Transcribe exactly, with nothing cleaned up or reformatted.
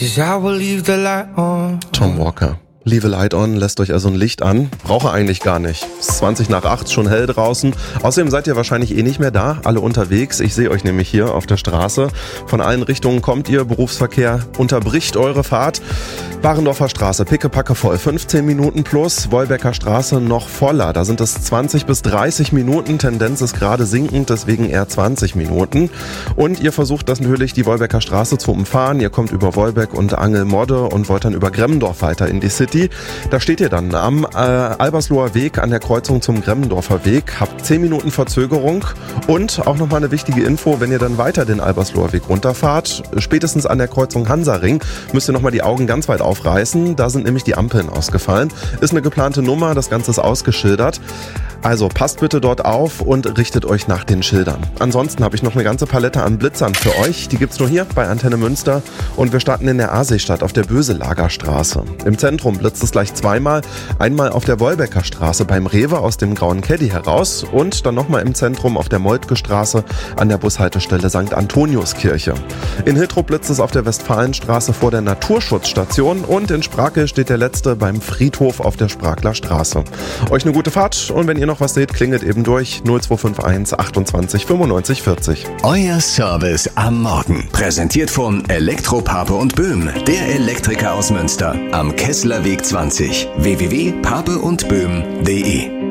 'cause I will leave the light on. Tom Walker. Leave a light on, lässt euch also ein Licht an. Brauche eigentlich gar nicht. Es ist zwanzig nach acht, schon hell draußen. Außerdem seid ihr wahrscheinlich eh nicht mehr da, alle unterwegs. Ich sehe euch nämlich hier auf der Straße. Von allen Richtungen kommt ihr, Berufsverkehr unterbricht eure Fahrt. Barendorfer Straße, pickepacke voll, fünfzehn Minuten plus. Wolbecker Straße noch voller, da sind es zwanzig bis dreißig Minuten. Tendenz ist gerade sinkend, deswegen eher zwanzig Minuten. Und ihr versucht das natürlich, die Wolbecker Straße zu umfahren. Ihr kommt über Wolbeck und Angelmodde und wollt dann über Gremmendorf weiter in die City. Da steht ihr dann am äh, Albersloher Weg an der Kreuzung zum Gremmendorfer Weg, habt zehn Minuten Verzögerung und auch nochmal eine wichtige Info, wenn ihr dann weiter den Albersloher Weg runterfahrt, spätestens an der Kreuzung Hansaring, müsst ihr nochmal die Augen ganz weit aufreißen, da sind nämlich die Ampeln ausgefallen. Ist eine geplante Nummer, das Ganze ist ausgeschildert. Also passt bitte dort auf und richtet euch nach den Schildern. Ansonsten habe ich noch eine ganze Palette an Blitzern für euch. Die gibt's nur hier bei Antenne Münster und wir starten in der Aasseestadt auf der Böselagerstraße. Im Zentrum blitzt es gleich zweimal. Einmal auf der Wolbecker Straße beim Rewe aus dem grauen Caddy heraus und dann nochmal im Zentrum auf der Moltke Straße an der Bushaltestelle Sankt Antoniuskirche. In Hiltrup blitzt es auf der Westfalenstraße vor der Naturschutzstation und in Sprakel steht der letzte beim Friedhof auf der Sprakler Straße. Euch eine gute Fahrt und wenn ihr noch was seht, klingelt eben durch null zwei fünf eins achtundzwanzig fünfundneunzig vierzig. Euer Service am Morgen. Präsentiert von Elektro Pape und Böhm, der Elektriker aus Münster. Am Kesslerweg zwanzig. w w w punkt pape und böhm punkt de